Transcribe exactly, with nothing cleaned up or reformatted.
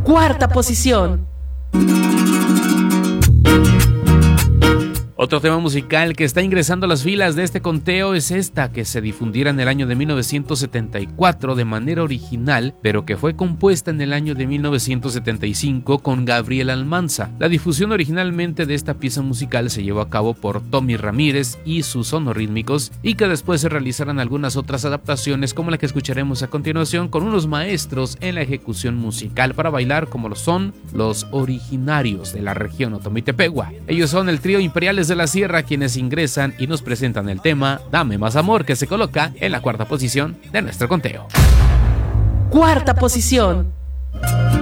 Cuarta posición. Otro tema musical que está ingresando a las filas de este conteo es esta, que se difundiera en el año de mil novecientos setenta y cuatro de manera original, pero que fue compuesta en el año de mil novecientos setenta y cinco con Gabriel Almanza. La difusión originalmente de esta pieza musical se llevó a cabo por Tommy Ramírez y sus sonorítmicos, y que después se realizaron algunas otras adaptaciones como la que escucharemos a continuación con unos maestros en la ejecución musical para bailar, como lo son los Originarios de la región Otomitepegua. Ellos son el trío Imperiales de la Sierra, quienes ingresan y nos presentan el tema Dame Más Amor, que se coloca en la cuarta posición de nuestro conteo. Cuarta posición.